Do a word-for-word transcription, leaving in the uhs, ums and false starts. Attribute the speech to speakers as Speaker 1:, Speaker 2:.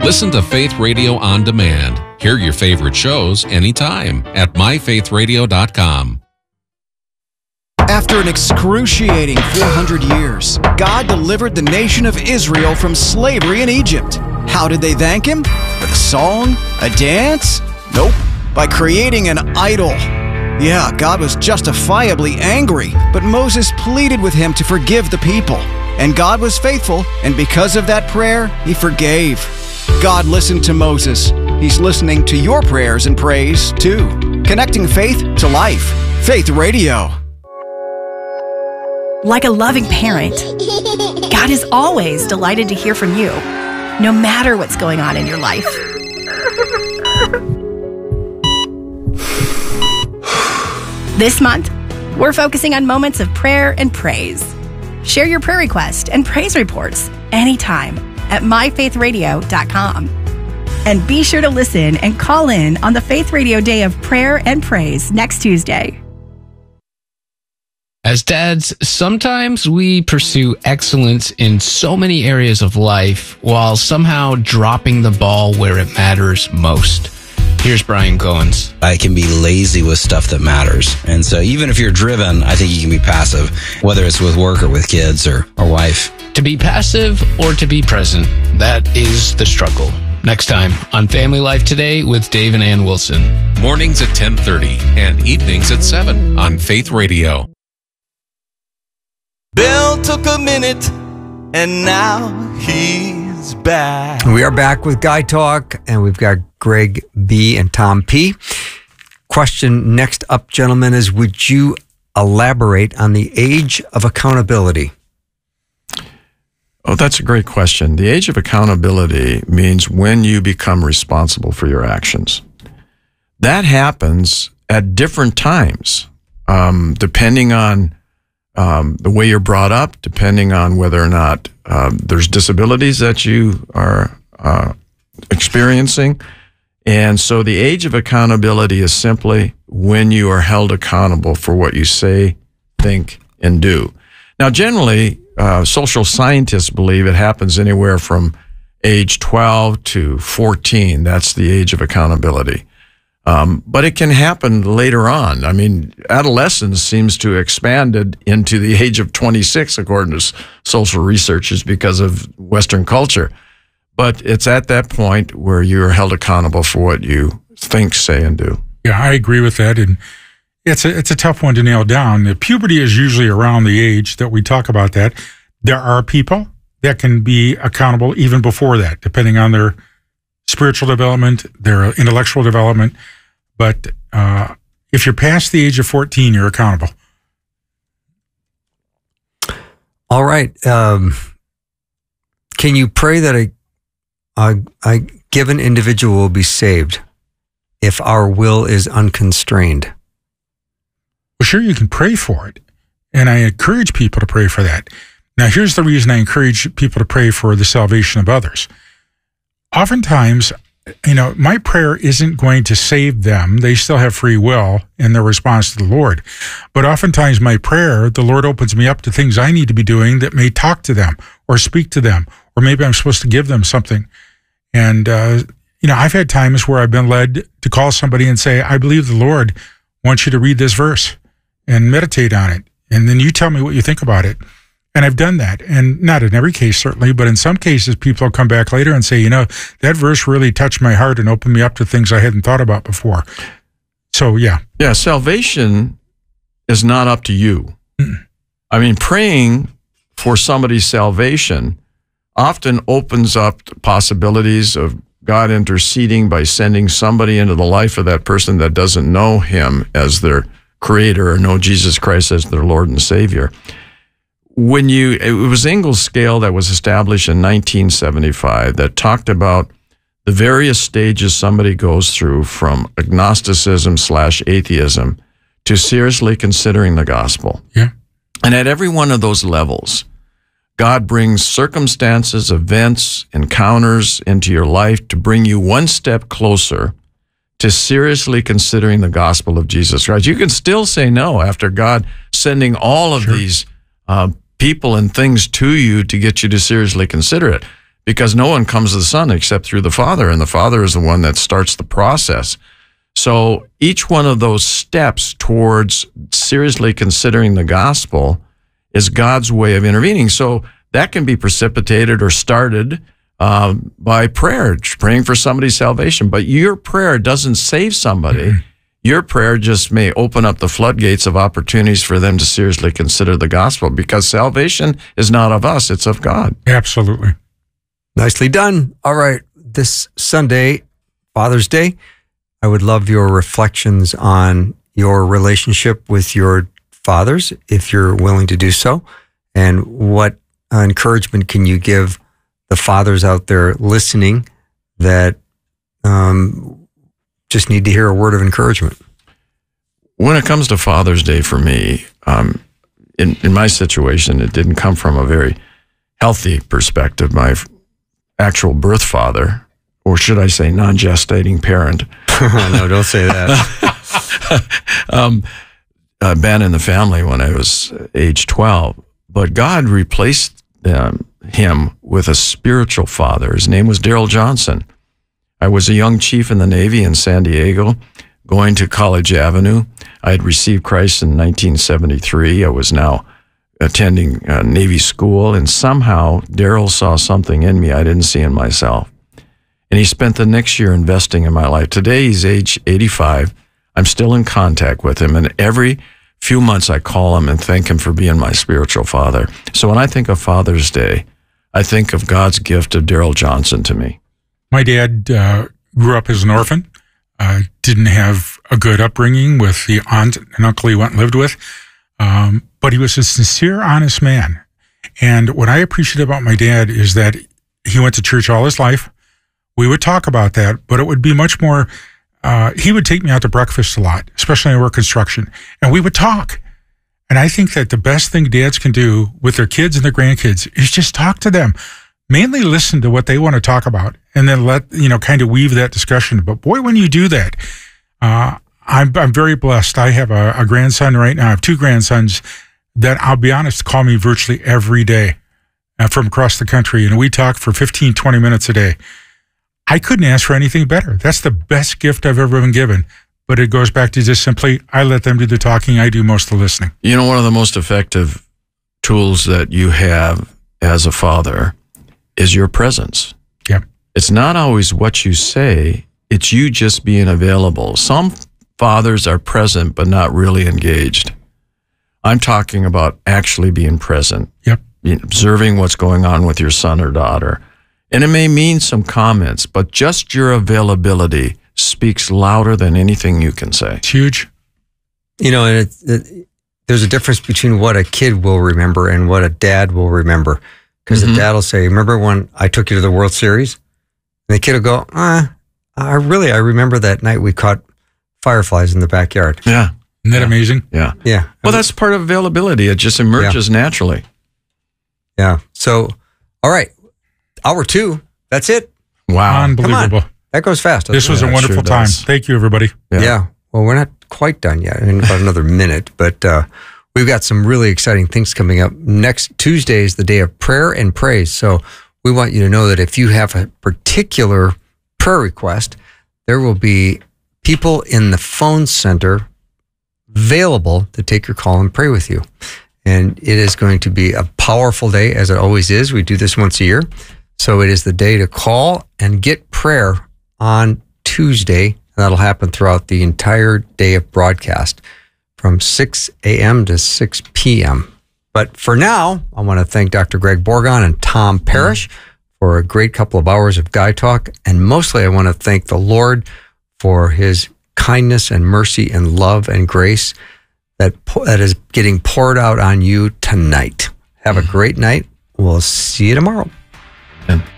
Speaker 1: Listen to Faith Radio on demand. Hear your favorite shows anytime at my faith radio dot com.
Speaker 2: After an excruciating four hundred years, God delivered the nation of Israel from slavery in Egypt. How did they thank Him? With a song? A dance? Nope. By creating an idol. Yeah, God was justifiably angry, but Moses pleaded with Him to forgive the people. And God was faithful, and because of that prayer, He forgave. God listened to Moses. He's listening to your prayers and praise, too. Connecting faith to life. Faith Radio.
Speaker 3: Like a loving parent, God is always delighted to hear from you, no matter what's going on in your life. This month, we're focusing on moments of prayer and praise. Share your prayer request and praise reports anytime at my faith radio dot com. And be sure to listen and call in on the Faith Radio Day of Prayer and Praise next Tuesday.
Speaker 4: As dads, sometimes we pursue excellence in so many areas of life while somehow dropping the ball where it matters most. Here's Brian Goins.
Speaker 5: I can be lazy with stuff that matters. And so even if you're driven, I think you can be passive, whether it's with work or with kids or, or wife.
Speaker 4: To be passive or to be present, that is the struggle. Next time on Family Life Today with Dave and Ann Wilson.
Speaker 1: Mornings at ten thirty and evenings at seven on Faith Radio.
Speaker 6: Bill took a minute and now he's back.
Speaker 7: We are back with Guy Talk, and we've got Greg B. and Tom P. Question next up, gentlemen, is would you elaborate on the age of accountability?
Speaker 8: Oh, that's a great question. The age of accountability means when you become responsible for your actions. That happens at different times, um, depending on um, the way you're brought up, depending on whether or not um, there's disabilities that you are uh, experiencing. And so the age of accountability is simply when you are held accountable for what you say, think, and do. Now, generally, uh, social scientists believe it happens anywhere from age twelve to fourteen. That's the age of accountability. Um, but it can happen later on. I mean, adolescence seems to have expanded into the age of twenty-six, according to social researchers, because of Western culture. But it's at that point where you're held accountable for what you think, say, and do.
Speaker 9: Yeah, I agree with that. And it's a, it's a tough one to nail down. The puberty is usually around the age that we talk about that. There are people that can be accountable even before that, depending on their spiritual development, their intellectual development. But uh, if you're past the age of fourteen, you're accountable.
Speaker 7: All right. Um, can you pray that a, a, a given individual will be saved if our will is unconstrained?
Speaker 9: Well, sure, you can pray for it. And I encourage people to pray for that. Now, here's the reason I encourage people to pray for the salvation of others. Oftentimes, you know, my prayer isn't going to save them. They still have free will in their response to the Lord. But oftentimes my prayer, the Lord opens me up to things I need to be doing that may talk to them or speak to them, or maybe I'm supposed to give them something. And, uh, you know, I've had times where I've been led to call somebody and say, I believe the Lord wants you to read this verse and meditate on it. And then you tell me what you think about it. And I've done that. And not in every case, certainly, but in some cases, people will come back later and say, you know, that verse really touched my heart and opened me up to things I hadn't thought about before. So, yeah.
Speaker 8: Yeah, salvation is not up to you.
Speaker 9: Mm-mm.
Speaker 8: I mean, praying for somebody's salvation often opens up possibilities of God interceding by sending somebody into the life of that person that doesn't know Him as their Creator or know Jesus Christ as their Lord and Savior. When you, it was Ingalls scale that was established in nineteen seventy-five that talked about the various stages somebody goes through from agnosticism slash atheism to seriously considering the gospel.
Speaker 9: Yeah.
Speaker 8: And at every one of those levels, God brings circumstances, events, encounters into your life to bring you one step closer to seriously considering the gospel of Jesus Christ. You can still say no after God sending all of
Speaker 9: Sure.
Speaker 8: these uh, people and things to you to get you to seriously consider it. because no one comes to the Son except through the Father, and the Father is the one that starts the process. So each one of those steps towards seriously considering the gospel is God's way of intervening. So that can be precipitated or started um, by prayer, praying for somebody's salvation. But your prayer doesn't save somebody. Mm-hmm. Your prayer just may open up the floodgates of opportunities for them to seriously consider the gospel, because salvation is not of us, it's of God.
Speaker 9: Absolutely.
Speaker 7: Nicely done. All right. This Sunday, Father's Day, I would love your reflections on your relationship with your fathers, if you're willing to do so, and what uh, encouragement can you give the fathers out there listening that um, just need to hear a word of encouragement?
Speaker 8: When it comes to Father's Day for me, um, in, in my situation, it didn't come from a very healthy perspective. My actual birth father, or should I say non-gestating parent.
Speaker 7: No, don't say that.
Speaker 8: um, uh, been in the family when I was age twelve, but God replaced um, him with a spiritual father. His name was Daryl Johnson. I was a young chief in the Navy in San Diego, going to College Avenue. I had received Christ in nineteen seventy-three. I was now attending uh, Navy school, and somehow Daryl saw something in me I didn't see in myself. And he spent the next year investing in my life. Today, he's age eighty-five. I'm still in contact with him, and every few months I call him and thank him for being my spiritual father. So when I think of Father's Day, I think of God's gift of Daryl Johnson to me.
Speaker 9: My dad uh, grew up as an orphan, uh, didn't have a good upbringing with the aunt and uncle he went and lived with, um, but he was a sincere, honest man. And what I appreciate about my dad is that he went to church all his life. We would talk about that, but it would be much more, uh, he would take me out to breakfast a lot, especially in work construction, and we would talk. And I think that the best thing dads can do with their kids and their grandkids is just talk to them. Mainly listen to what they want to talk about, and then let, you know, kind of weave that discussion. But boy, when you do that, uh, I'm, I'm very blessed. I have a, a grandson right now. I have two grandsons that, I'll be honest, call me virtually every day uh, from across the country. And we talk for fifteen, twenty minutes a day. I couldn't ask for anything better. That's the best gift I've ever been given. But it goes back to just simply, I let them do the talking. I do most of the listening.
Speaker 8: You know, one of the most effective tools that you have as a father is your presence.
Speaker 9: Yeah.
Speaker 8: It's not always what you say, it's you just being available. Some fathers are present, but not really engaged. I'm talking about actually being present.
Speaker 9: Yep.
Speaker 8: Observing what's going on with your son or daughter. And it may mean some comments, but just your availability speaks louder than anything you can say.
Speaker 9: It's huge.
Speaker 7: You know, and it, it, there's a difference between what a kid will remember and what a dad will remember. Because mm-hmm. the dad will say, remember when I took you to the World Series? And the kid will go, ah, I really, I remember that night we caught fireflies in the backyard.
Speaker 8: Yeah.
Speaker 9: Isn't that
Speaker 8: yeah.
Speaker 9: amazing?
Speaker 8: Yeah.
Speaker 7: Yeah.
Speaker 8: Well, that's part of availability. It just emerges yeah. naturally.
Speaker 7: Yeah. So, all right. Hour two. That's it.
Speaker 8: Wow.
Speaker 9: Unbelievable.
Speaker 7: That goes fast.
Speaker 9: This was
Speaker 7: it?
Speaker 9: a wonderful
Speaker 8: sure
Speaker 9: time.
Speaker 8: does.
Speaker 9: Thank you, everybody.
Speaker 7: Yeah. yeah. Well, we're not quite done yet. In about another minute, but uh, we've got some really exciting things coming up. Next Tuesday is the day of prayer and praise. So we want you to know that if you have a particular prayer request, there will be people in the phone center available to take your call and pray with you. And it is going to be a powerful day, as it always is. We do this once a year. So it is the day to call and get prayer on Tuesday. And that'll happen throughout the entire day of broadcast from six a.m. to six p.m. But for now, I want to thank Doctor Greg Borgon and Tom Parrish for a great couple of hours of Guy Talk. And mostly, I want to thank the Lord for his kindness and mercy and love and grace that that is getting poured out on you tonight. Have a great night. We'll see you tomorrow.
Speaker 8: And